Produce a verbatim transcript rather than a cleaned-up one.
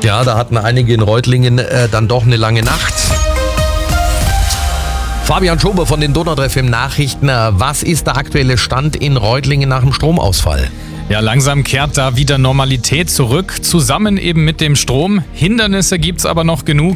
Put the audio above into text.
Ja, da hatten einige in Reutlingen äh, dann doch eine lange Nacht. Fabian Schober von den Donau F M Nachrichten. Was ist der aktuelle Stand in Reutlingen nach dem Stromausfall? Ja, langsam kehrt da wieder Normalität zurück, zusammen eben mit dem Strom. Hindernisse gibt's aber noch genug.